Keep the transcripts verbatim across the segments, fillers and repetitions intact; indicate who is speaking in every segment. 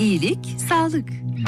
Speaker 1: İyilik, sağlık.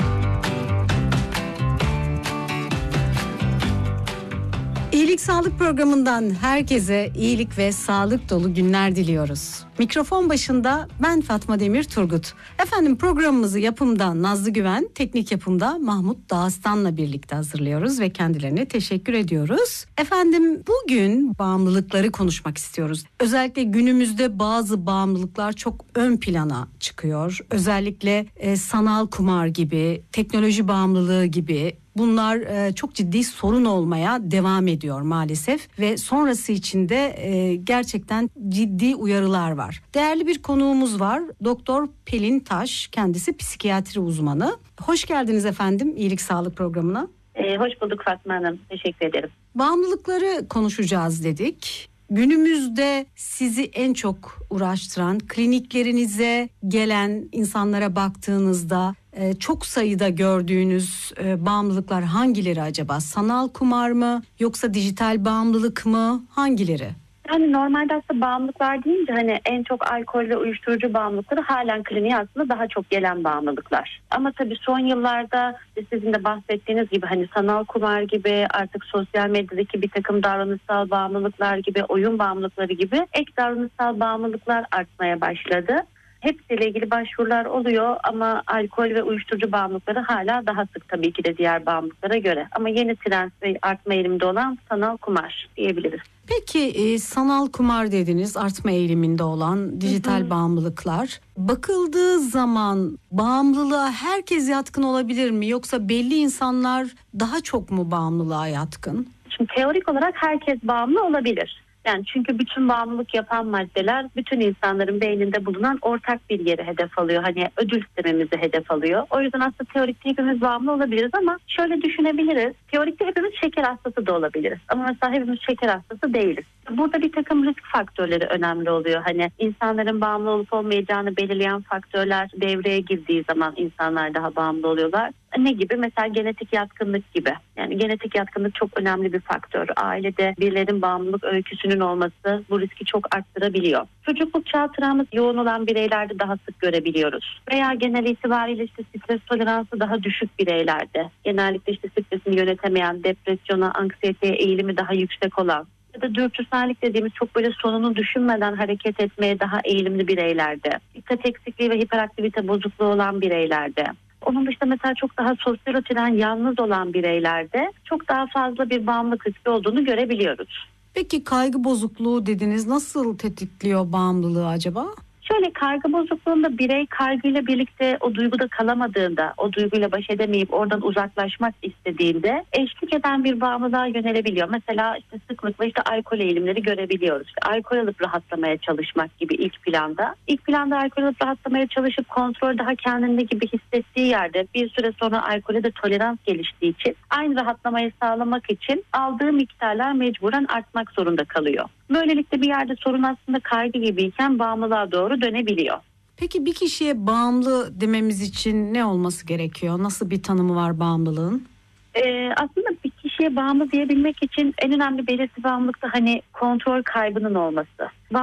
Speaker 1: İyilik Sağlık programından herkese iyilik ve sağlık dolu günler diliyoruz. Mikrofon başında ben Fatma Demir Turgut. Efendim programımızı yapımda Nazlı Güven, teknik yapımda Mahmut Dağıstan'la birlikte hazırlıyoruz ve kendilerine teşekkür ediyoruz. Efendim bugün bağımlılıkları konuşmak istiyoruz. Özellikle günümüzde bazı bağımlılıklar çok ön plana çıkıyor. Özellikle e, sanal kumar gibi, teknoloji bağımlılığı gibi. Bunlar e, çok ciddi sorun olmaya devam ediyor maalesef ve sonrası için de e, gerçekten ciddi uyarılar var. Değerli bir konuğumuz var. Doktor Pelin Taş, kendisi psikiyatri uzmanı. Hoş geldiniz efendim İyilik Sağlık programına.
Speaker 2: Ee, hoş bulduk Fatma Hanım. Teşekkür ederim.
Speaker 1: Bağımlılıkları konuşacağız dedik. Günümüzde sizi en çok uğraştıran, kliniklerinize gelen insanlara baktığınızda e, çok sayıda gördüğünüz e, bağımlılıklar hangileri acaba? Sanal kumar mı yoksa dijital bağımlılık mı? Hangileri?
Speaker 2: Yani normalde aslında bağımlılıklar deyince hani en çok alkol ve uyuşturucu bağımlılıkları halen kliniğe aslında daha çok gelen bağımlılıklar. Ama tabii son yıllarda sizin de bahsettiğiniz gibi hani sanal kumar gibi, artık sosyal medyadaki bir takım davranışsal bağımlılıklar gibi, oyun bağımlılıkları gibi ek davranışsal bağımlılıklar artmaya başladı. Hepsiyle ilgili başvurular oluyor ama alkol ve uyuşturucu bağımlılıkları hala daha sık tabii ki de diğer bağımlılıklara göre. Ama yeni trend ve artma eğiliminde olan sanal kumar diyebiliriz.
Speaker 1: Peki e, sanal kumar dediniz, artma eğiliminde olan dijital hı hı. bağımlılıklar. Bakıldığı zaman bağımlılığa herkes yatkın olabilir mi? Yoksa belli insanlar daha çok mu bağımlılığa yatkın?
Speaker 2: Şimdi teorik olarak herkes bağımlı olabilir. Yani çünkü bütün bağımlılık yapan maddeler bütün insanların beyninde bulunan ortak bir yeri hedef alıyor. Hani ödül sistemimizi hedef alıyor. O yüzden aslında teorikte hepimiz bağımlı olabiliriz ama şöyle düşünebiliriz. Teorikte hepimiz şeker hastası da olabiliriz. Ama mesela hepimiz şeker hastası değiliz. Burada bir takım risk faktörleri önemli oluyor. Hani insanların bağımlı olup olmayacağını belirleyen faktörler devreye girdiği zaman insanlar daha bağımlı oluyorlar. Ne gibi? Mesela genetik yatkınlık gibi. Yani genetik yatkınlık çok önemli bir faktör. Ailede birilerinin bağımlılık öyküsünün olması bu riski çok arttırabiliyor. Çocukluk çağı travması yoğun olan bireylerde daha sık görebiliyoruz. Veya genel itibariyle işte stres toleransı daha düşük bireylerde. Genellikle işte stresini yönetemeyen, depresyona, anksiyeteye eğilimi daha yüksek olan ya da dürtüsellik dediğimiz çok böyle sonunu düşünmeden hareket etmeye daha eğilimli bireylerde. Dikkat eksikliği ve hiperaktivite bozukluğu olan bireylerde. Onun dışında mesela çok daha sosyal açıdan yalnız olan bireylerde çok daha fazla bir bağımlılık riski olduğunu görebiliyoruz.
Speaker 1: Peki kaygı bozukluğu dediniz, nasıl tetikliyor bağımlılığı acaba?
Speaker 2: Şöyle, kaygı bozukluğunda birey kaygıyla birlikte o duyguda kalamadığında, o duyguyla baş edemeyip oradan uzaklaşmak istediğinde eşlik eden bir bağımlılığa yönelebiliyor. Mesela işte sıklıkla işte alkol eğilimleri görebiliyoruz. İşte alkol alıp rahatlamaya çalışmak gibi ilk planda. İlk planda alkol alıp rahatlamaya çalışıp kontrol daha kendinde gibi hissettiği yerde bir süre sonra alkole de tolerans geliştiği için aynı rahatlamayı sağlamak için aldığı miktarlar mecburen artmak zorunda kalıyor. Böylelikle bir yerde sorun aslında kaygı gibiyken bağımlılığa doğru dönebiliyor.
Speaker 1: Peki bir kişiye bağımlı dememiz için ne olması gerekiyor? Nasıl bir tanımı var bağımlılığın?
Speaker 2: Ee, aslında bir kişiye bağımlı diyebilmek için en önemli belirti bağımlılıkta hani kontrol kaybının olması.